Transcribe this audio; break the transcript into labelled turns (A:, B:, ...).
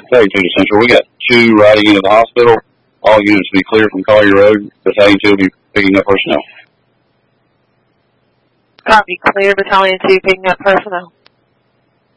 A: 32 to Central. We got 2 riding into the hospital. All units be clear from Collier Road. Battalion 2 will be picking up personnel.
B: Copy. Clear. Battalion 2 picking up personnel.